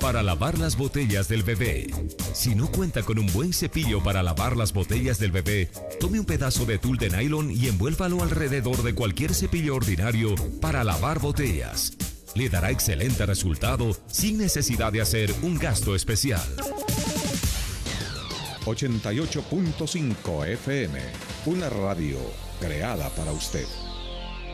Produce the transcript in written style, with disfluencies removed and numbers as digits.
para lavar las botellas del bebé. Si no cuenta con un buen cepillo para lavar las botellas del bebé, tome un pedazo de tul de nylon y envuélvalo alrededor de cualquier cepillo ordinario para lavar botellas. Le dará excelente resultado sin necesidad de hacer un gasto especial. 88.5 FM, una radio creada para usted.